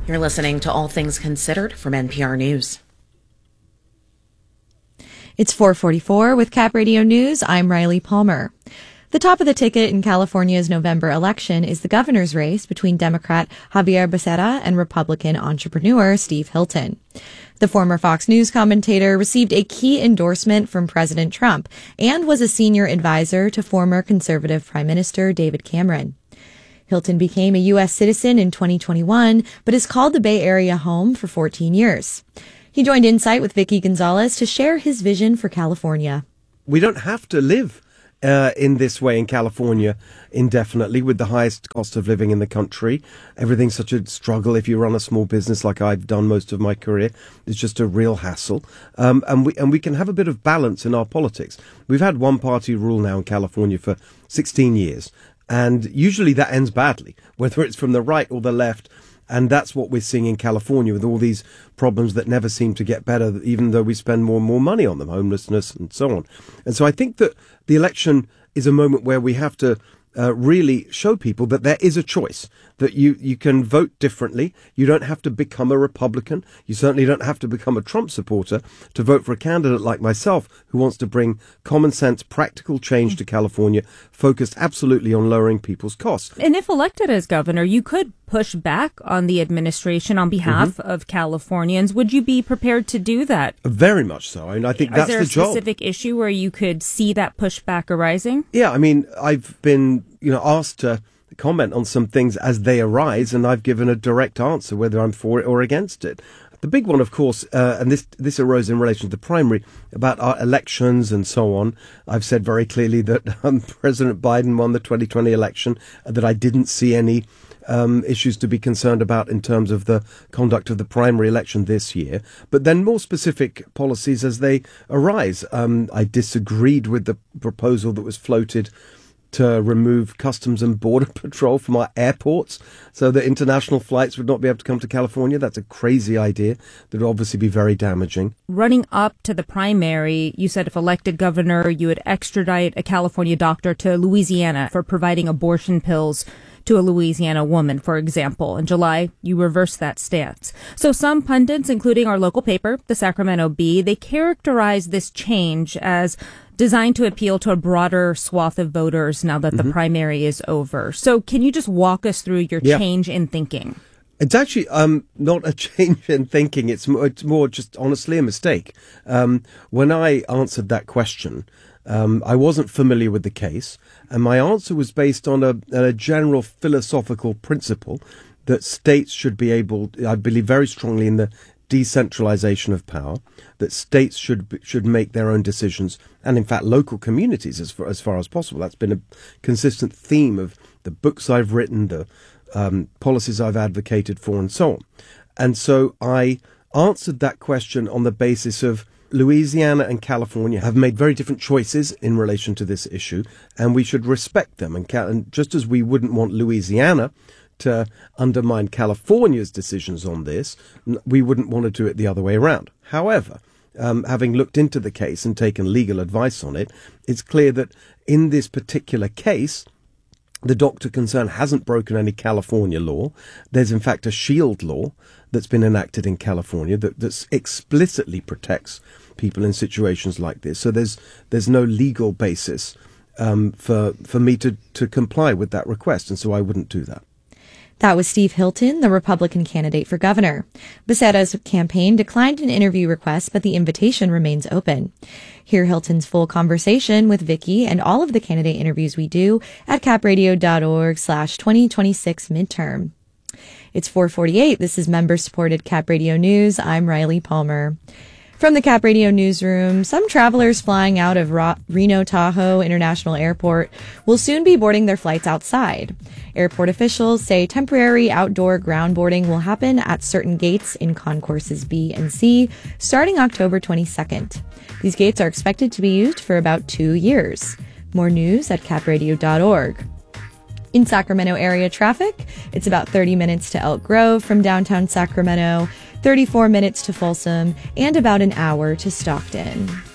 You're listening to All Things Considered from NPR News. It's 4:44 with Cap Radio News. I'm Riley Palmer. The top of the ticket in California's November election is the governor's race between Democrat Xavier Becerra and Republican entrepreneur Steve Hilton. The former Fox News commentator received a key endorsement from President Trump and was a senior advisor to former conservative Prime Minister David Cameron. Hilton became a U.S. citizen in 2021, but has called the Bay Area home for 14 years. He joined Insight with Vicky Gonzalez to share his vision for California. We don't have to live in this way in California indefinitely with the highest cost of living in the country. Everything's such a struggle. If you run a small business like I've done most of my career, it's just a real hassle. And we can have a bit of balance in our politics. We've had one party rule now in California for 16 years. And usually that ends badly, whether it's from the right or the left. And that's what we're seeing in California with all these problems that never seem to get better, even though we spend more and more money on them, homelessness and so on. And so I think that the election is a moment where we have to really show people that there is a choice, that you can vote differently. You don't have to become a Republican. You certainly don't have to become a Trump supporter to vote for a candidate like myself who wants to bring common sense, practical change to California, focused absolutely on lowering people's costs. And if elected as governor, you could push back on the administration on behalf of Californians. Would you be prepared to do that? Very much so. I mean, I think that's the job. Is there a specific issue where you could see that pushback arising? Yeah, I mean, I've been, asked to comment on some things as they arise, and I've given a direct answer whether I'm for it or against it. The big one, of course, and this arose in relation to the primary, about our elections and so on. I've said very clearly that President Biden won the 2020 election, that I didn't see any issues to be concerned about in terms of the conduct of the primary election this year. But then more specific policies as they arise. I disagreed with the proposal that was floated to remove Customs and Border Patrol from our airports so that international flights would not be able to come to California. That's a crazy idea that would obviously be very damaging. Running up to the primary, you said if elected governor, you would extradite a California doctor to Louisiana for providing abortion pills to a Louisiana woman, for example. In July, you reversed that stance. So some pundits, including our local paper, the Sacramento Bee, they characterize this change as designed to appeal to a broader swath of voters now that the primary is over. So can you just walk us through your change in thinking? It's actually not a change in thinking. It's more just honestly a mistake. When I answered that question, I wasn't familiar with the case, and my answer was based on a general philosophical principle that states should be able, I believe very strongly in the decentralization of power, that states should make their own decisions, and in fact local communities as far as possible. That's been a consistent theme of the books I've written, the policies I've advocated for, and so on. And so I answered that question on the basis of Louisiana and California have made very different choices in relation to this issue, and we should respect them. And just as we wouldn't want Louisiana to undermine California's decisions on this, we wouldn't want to do it the other way around. However, having looked into the case and taken legal advice on it, it's clear that in this particular case, the doctor concerned hasn't broken any California law. There's in fact a shield law that's been enacted in California that explicitly protects people in situations like this. So there's no legal basis for me to comply with that request, and so I wouldn't do that. That was Steve Hilton, the Republican candidate for governor. Becerra's campaign declined an interview request, but the invitation remains open. Hear Hilton's full conversation with Vicky and all of the candidate interviews we do at capradio.org/2026 midterm. It's 4:48. This is member-supported Cap Radio News. I'm Riley Palmer. From the Cap Radio newsroom, some travelers flying out of Reno Tahoe International Airport will soon be boarding their flights outside. Airport officials say temporary outdoor ground boarding will happen at certain gates in concourses B and C starting October 22nd. These gates are expected to be used for about 2 years. More news at capradio.org. In Sacramento area traffic, it's about 30 minutes to Elk Grove from downtown Sacramento, 34 minutes to Folsom, and about an hour to Stockton.